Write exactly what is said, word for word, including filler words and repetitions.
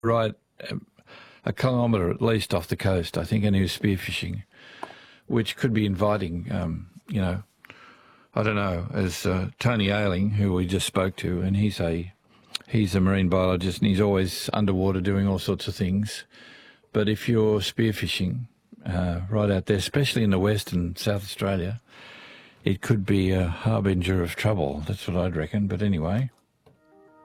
right um, a kilometre at least off the coast, I think, and he was spearfishing, which could be inviting, um, you know, I don't know, as uh, Tony Ailing, who we just spoke to, and he's a he's a marine biologist and he's always underwater doing all sorts of things. But if you're spearfishing uh, right out there, especially in the West and South Australia, it could be a harbinger of trouble. That's what I'd reckon. But anyway.